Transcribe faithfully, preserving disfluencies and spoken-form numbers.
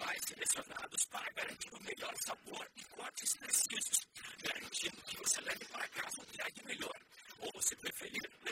individuais selecionados para garantir o melhor sabor e cortes precisos, garantindo que você leve para casa um drag melhor, ou, se preferir,